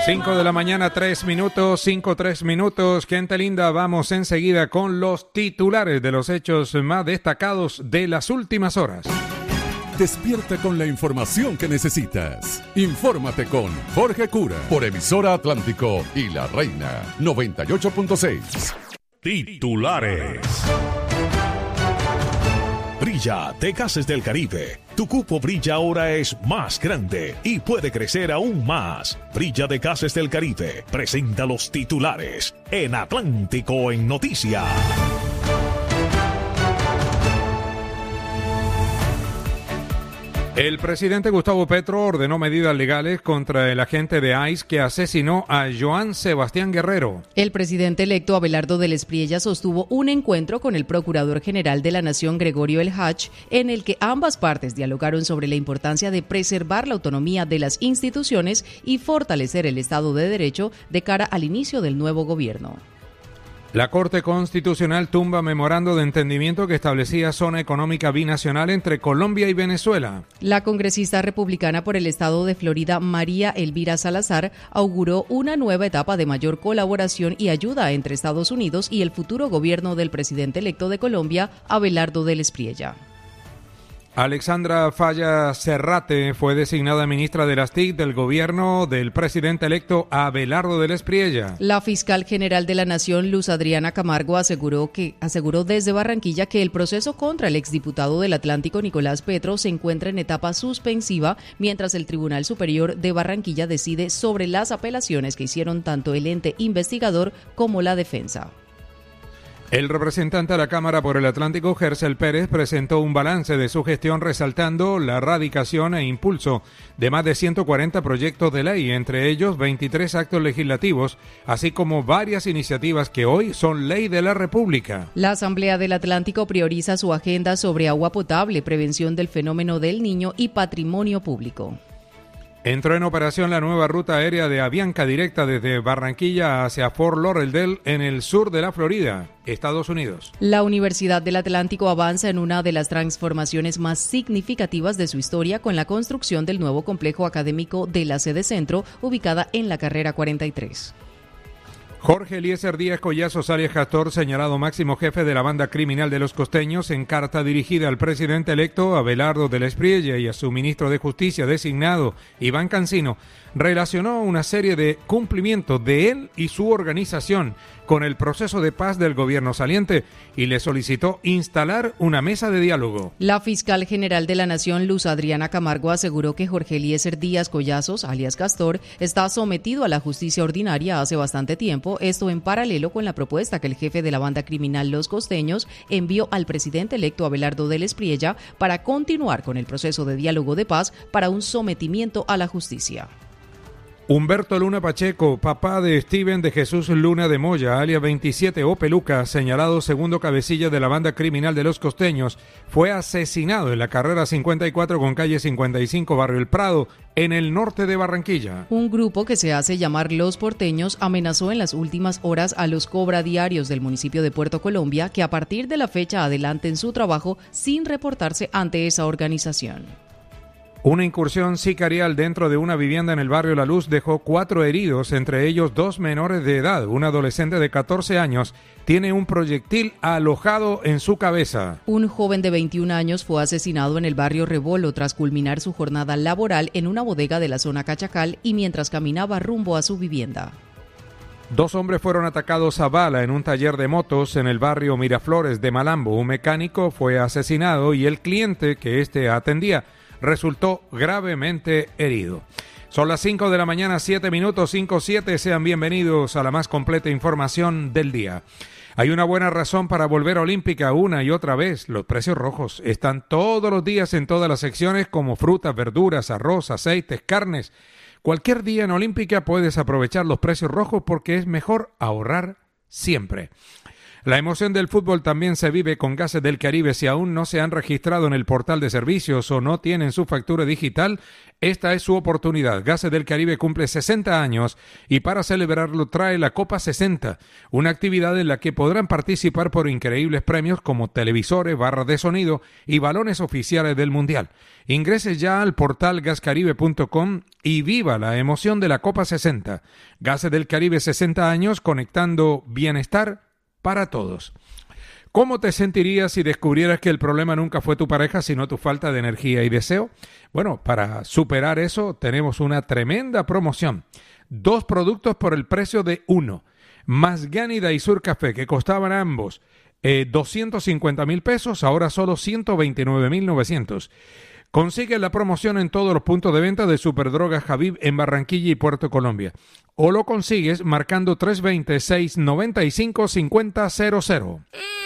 5 de la mañana, 3 minutos, 3 minutos. Gente linda, vamos enseguida con los titulares de los hechos más destacados de las últimas horas. Despierta con la información que necesitas. Infórmate con Jorge Cura por Emisora Atlántico y La Reina 98.6. Titulares. Brilla de Gases del Caribe. Tu cupo Brilla ahora es más grande y puede crecer aún más. Brilla de Gases del Caribe presenta los titulares en Atlántico en Noticias. El presidente Gustavo Petro ordenó medidas legales contra el agente de ICE que asesinó a Joan Sebastián Guerrero. El presidente electo Abelardo del Espriella sostuvo un encuentro con el Procurador General de la Nación, Gregorio El Hach, en el que ambas partes dialogaron sobre la importancia de preservar la autonomía de las instituciones y fortalecer el Estado de Derecho de cara al inicio del nuevo gobierno. La Corte Constitucional tumba memorando de entendimiento que establecía zona económica binacional entre Colombia y Venezuela. La congresista republicana por el estado de Florida, María Elvira Salazar, auguró una nueva etapa de mayor colaboración y ayuda entre Estados Unidos y el futuro gobierno del presidente electo de Colombia, Abelardo del Espriella. Alexandra Falla Serrate fue designada ministra de las TIC del gobierno del presidente electo Abelardo del Espriella. La fiscal general de la Nación, Luz Adriana Camargo, aseguró desde Barranquilla que el proceso contra el exdiputado del Atlántico, Nicolás Petro, se encuentra en etapa suspensiva, mientras el Tribunal Superior de Barranquilla decide sobre las apelaciones que hicieron tanto el ente investigador como la defensa. El representante a la Cámara por el Atlántico, Gersel Pérez, presentó un balance de su gestión resaltando la radicación e impulso de más de 140 proyectos de ley, entre ellos 23 actos legislativos, así como varias iniciativas que hoy son ley de la República. La Asamblea del Atlántico prioriza su agenda sobre agua potable, prevención del fenómeno del Niño y patrimonio público. Entró en operación la nueva ruta aérea de Avianca directa desde Barranquilla hacia Fort Lauderdale en el sur de la Florida, Estados Unidos. La Universidad del Atlántico avanza en una de las transformaciones más significativas de su historia con la construcción del nuevo complejo académico de la sede centro, ubicada en la carrera 43. Jorge Eliezer Díaz Collazos alias Castor, señalado máximo jefe de la banda criminal de los costeños, en carta dirigida al presidente electo Abelardo del Espriella y a su ministro de Justicia designado Iván Cancino, relacionó una serie de cumplimientos de él y su organización con el proceso de paz del gobierno saliente y le solicitó instalar una mesa de diálogo. La fiscal general de la Nación, Luz Adriana Camargo, aseguró que Jorge Eliezer Díaz Collazos, alias Castor, está sometido a la justicia ordinaria hace bastante tiempo, esto en paralelo con la propuesta que el jefe de la banda criminal Los Costeños envió al presidente electo Abelardo del Espriella para continuar con el proceso de diálogo de paz para un sometimiento a la justicia. Humberto Luna Pacheco, papá de Steven de Jesús Luna de Moya, alias 27 o Peluca, señalado segundo cabecilla de la banda criminal de Los Costeños, fue asesinado en la carrera 54 con calle 55, barrio El Prado, en el norte de Barranquilla. Un grupo que se hace llamar Los Porteños amenazó en las últimas horas a los cobradiarios del municipio de Puerto Colombia que a partir de la fecha adelanten su trabajo sin reportarse ante esa organización. Una incursión sicarial dentro de una vivienda en el barrio La Luz dejó 4 heridos, entre ellos 2 menores de edad. Un adolescente de 14 años tiene un proyectil alojado en su cabeza. Un joven de 21 años fue asesinado en el barrio Rebolo tras culminar su jornada laboral en una bodega de la zona Cachacal y mientras caminaba rumbo a su vivienda. 2 hombres fueron atacados a bala en un taller de motos en el barrio Miraflores de Malambo. Un mecánico fue asesinado y el cliente que atendía resultó gravemente herido. Son las 5 de la mañana, 7 minutos, 5:07. Sean bienvenidos a la más completa información del día. Hay una buena razón para volver a Olímpica una y otra vez. Los precios rojos están todos los días en todas las secciones como frutas, verduras, arroz, aceites, carnes. Cualquier día en Olímpica puedes aprovechar los precios rojos porque es mejor ahorrar siempre. La emoción del fútbol también se vive con Gases del Caribe. Si aún no se han registrado en el portal de servicios o no tienen su factura digital, esta es su oportunidad. Gases del Caribe cumple 60 años y para celebrarlo trae la Copa 60, una actividad en la que podrán participar por increíbles premios como televisores, barras de sonido y balones oficiales del Mundial. Ingrese ya al portal gascaribe.com y viva la emoción de la Copa 60. Gases del Caribe, 60 años conectando bienestar para todos. ¿Cómo te sentirías si descubrieras que el problema nunca fue tu pareja, sino tu falta de energía y deseo? Bueno, para superar eso tenemos una tremenda promoción. 2 productos por el precio de 1. Masgani Daisur Café, que costaban ambos 250,000 pesos, ahora solo 129,900. Consigue la promoción en todos los puntos de venta de Superdrogas Habib en Barranquilla y Puerto Colombia. O lo consigues marcando 320-695-5000.